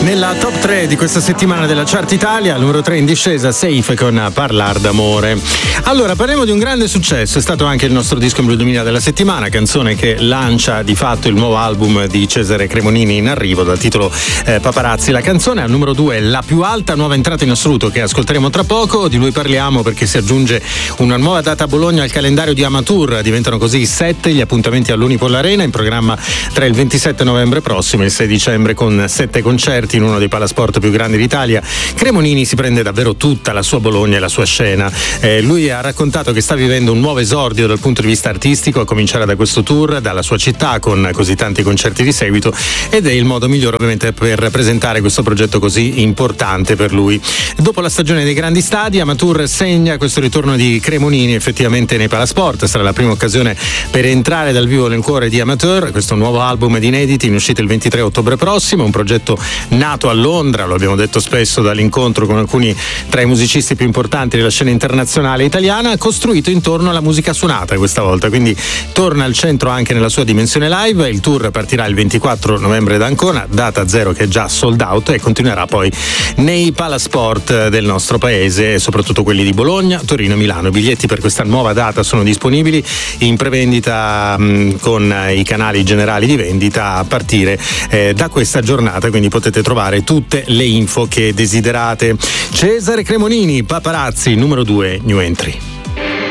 Nella top 3 di questa settimana della Chart Italia, al numero 3 in discesa, Safe con Parlar d'amore. Allora, parliamo di un grande successo, è stato anche il nostro disco in blu 2000 della settimana, canzone che lancia di fatto il nuovo album di Cesare Cremonini in arrivo dal titolo Paparazzi. La canzone al numero 2 è la più alta nuova entrata in assoluto che ascolteremo tra poco, di lui parliamo perché si aggiunge una nuova data a Bologna al calendario di Amateur, diventano così 7 gli appuntamenti all'Unipol Arena in programma tra il 27 novembre prossimo e il 6 dicembre con 7 concerti in uno dei palasport più grandi d'Italia. Cremonini si prende davvero tutta la sua Bologna e la sua scena. Lui ha raccontato che sta vivendo un nuovo esordio dal punto di vista artistico, a cominciare da questo tour, dalla sua città con così tanti concerti di seguito, ed è il modo migliore ovviamente per presentare questo progetto così importante per lui. Dopo la stagione dei grandi stadi, Amateur segna questo ritorno di Cremonini effettivamente nei palasport. Sarà la prima occasione per entrare dal vivo nel cuore di Amateur, questo nuovo album di inediti in uscita il 23 ottobre prossimo, un progetto nato a Londra, lo abbiamo detto spesso, dall'incontro con alcuni tra i musicisti più importanti della scena internazionale italiana, costruito intorno alla musica suonata questa volta, quindi torna al centro anche nella sua dimensione live. Il tour partirà il 24 novembre da Ancona, data zero che è già sold out, e continuerà poi nei palasport del nostro paese, soprattutto quelli di Bologna, Torino e Milano. I biglietti per questa nuova data sono disponibili in prevendita con i canali generali di vendita a partire da questa giornata, quindi potete trovare tutte le info che desiderate. Cesare Cremonini, Paparazzi, numero 2, New Entry.